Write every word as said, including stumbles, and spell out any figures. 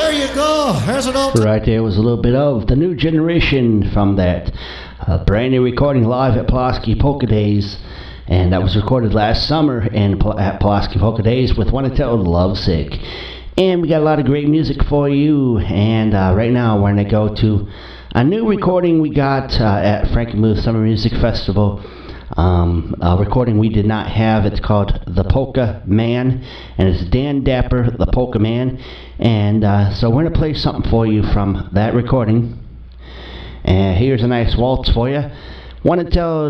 There you go. There's an old... Right there was a little bit of The New Generation from that uh, brand new recording live at Pulaski Polka Days. And that was recorded last summer in, at Pulaski Polka Days with One to Tell Lovesick. And we got a lot of great music for you. And uh, right now we're going to go to a new recording we got uh, at Frankenmuth Summer Music Festival. Um, a recording we did not have. It's called The Polka Man, and it's Dan Dapper, The Polka Man. And uh, so we're going to play something for you from that recording. And here's a nice waltz for you. Want to tell